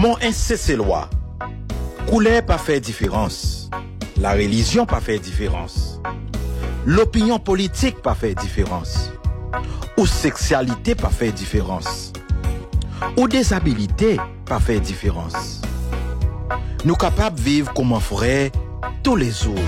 Mon incessé loi. Couleur pas fait différence. La religion pas fait différence. L'opinion politique pas fait différence. Ou sexualité pas fait différence. Ou déshabilité pas fait différence. Nous capables de vivre comme un frère tous les jours.